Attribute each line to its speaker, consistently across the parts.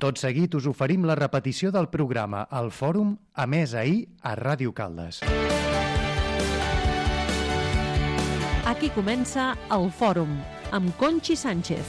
Speaker 1: Tot seguit us oferim la repetició del programa El Fòrum, emès ahir a Ràdio Caldes.
Speaker 2: Aquí comença El Fòrum, amb Conchi Sánchez.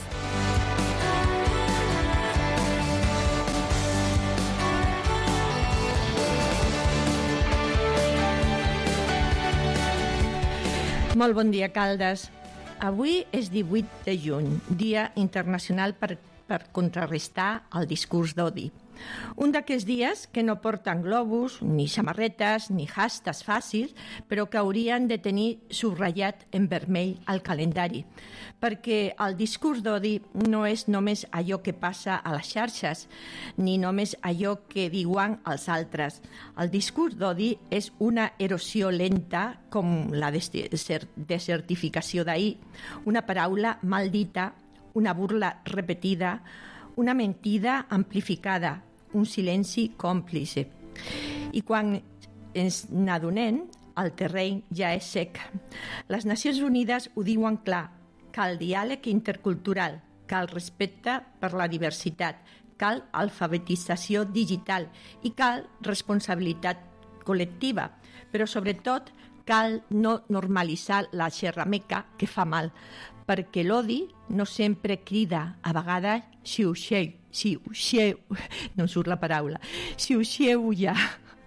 Speaker 3: Molt bon dia, Caldes. Avui és 18 de juny, Dia Internacional per contrarrestar el discurs d'odi. Un d'aquests dies que no porten globus, ni samarretes, ni hashtags fàcils, però que haurien de tenir subratllat en vermell al calendari, perquè el discurs d'odi no és només allò que passa a les xarxes, ni només allò que diuen els altres. El discurs d'odi és una erosió lenta, com la desertificació d'ahir, una paraula mal dita, una burla repetida, una mentida amplificada, un silenci còmplice. I quan ens n'adonem, el terreny ja és sec. Les Nacions Unides ho diuen clar: cal diàleg intercultural, cal respecte per la diversitat, cal alfabetització digital i cal responsabilitat col·lectiva, però sobretot cal no normalitzar la xerrameca que fa mal, perquè l'odi no sempre crida, a vegades xiu-xiu, no em surt la paraula, xiu-xiu ja.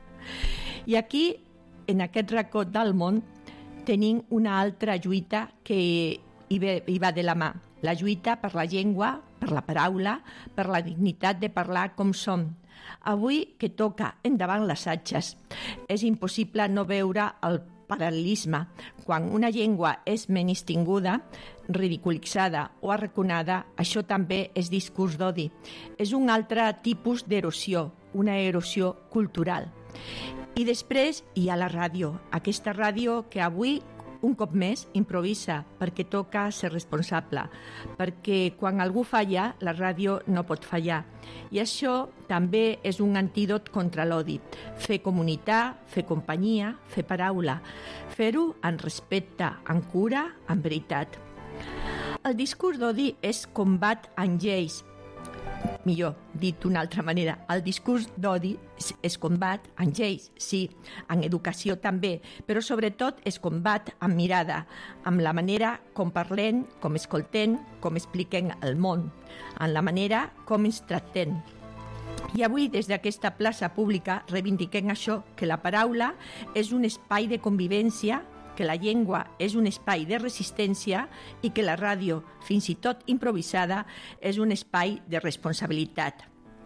Speaker 3: I aquí, en aquest racó del món, tenim una altra lluita que hi va de la mà, la lluita per la llengua, per la paraula, per la dignitat de parlar com som. Avui que toca endavant les atxes, és impossible no veure el paral·lelisme. Quan una llengua és menystinguda, ridiculitzada o arraconada, això també és discurs d'odi. És un altre tipus d'erosió, una erosió cultural. I després hi ha la ràdio, aquesta ràdio que avui un cop més improvisa perquè toca ser responsable, perquè quan algú falla, la ràdio no pot fallar. I això també és un antídot contra l'odi. Fer comunitat, fer companyia, fer paraula. Fer-ho en respecte, en cura, en veritat. El discurs d'odi és combat en lleis. Millor, dit d'una altra manera, el discurs d'odi es combat en lleis, sí, en educació també, però sobretot es combat amb mirada, amb la manera com parlem, com escoltem, com expliquem el món, en la manera com ens tractem. I avui, des d'aquesta plaça pública, reivindiquem això, que la paraula és un espai de convivència, que la llengua és un espai de resistència i que la ràdio, fins i tot improvisada, és un espai de responsabilitat.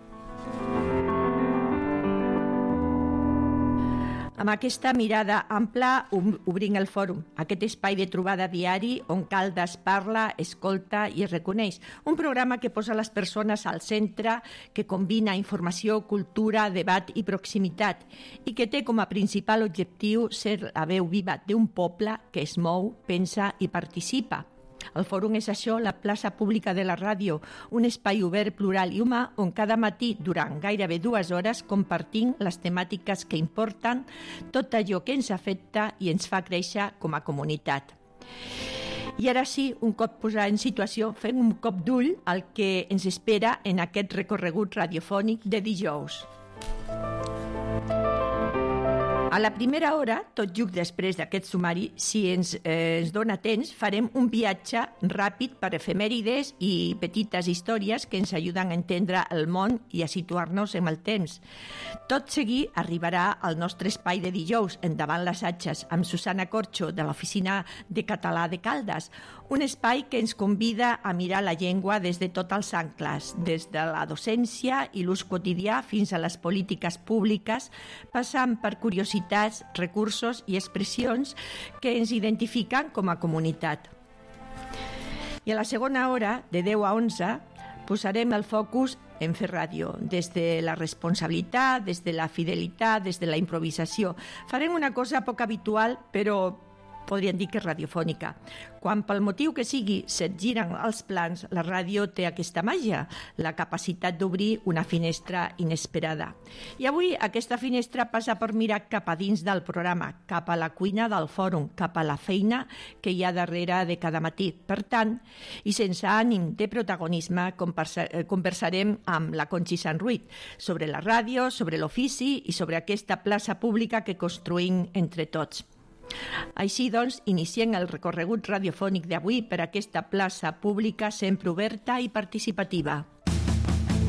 Speaker 3: Amb aquesta mirada ampla obrim el fòrum, aquest espai de trobada diari on Caldes parla, escolta i es reconeix. Un programa que posa les persones al centre, que combina informació, cultura, debat i proximitat i que té com a principal objectiu ser la veu viva d'un poble que es mou, pensa i participa. El fòrum és això, la plaça pública de la ràdio, un espai obert, plural i humà on cada matí, durant gairebé 2 hores, compartim les temàtiques que importen, tot allò que ens afecta i ens fa créixer com a comunitat. I ara sí, un cop posat en situació, fem un cop d'ull al que ens espera en aquest recorregut radiofònic de dijous. A la primera hora, tot just després d'aquest sumari, si ens dona temps, farem un viatge ràpid per efemèrides i petites històries que ens ajuden a entendre el món i a situar-nos en el temps. Tot seguit arribarà al nostre espai de dijous, endavant les atxes, amb Susana Corxo, de l'Oficina de Català de Caldes, un espai que ens convida a mirar la llengua des de tots els angles, des de la docència i l'ús quotidià fins a les polítiques públiques, passant per curiositats, recursos i expressions que ens identifiquen com a comunitat. I a la segona hora, de 10 a 11, posarem el focus en fer ràdio, des de la responsabilitat, des de la fidelitat, des de la improvisació. Farem una cosa poc habitual, però podríem dir que radiofònica. Quan pel motiu que sigui se't giren els plans, la ràdio té aquesta màgia, la capacitat d'obrir una finestra inesperada. I avui aquesta finestra passa per mirar cap a dins del programa, cap a la cuina del fòrum, cap a la feina que hi ha darrere de cada matí. Per tant, i sense ànim de protagonisme, conversarem amb la Conchi Sanruit sobre la ràdio, sobre l'ofici i sobre aquesta plaça pública que construïm entre tots. Així doncs, iniciem el recorregut radiofònic d'avui per aquesta plaça pública sempre oberta i participativa.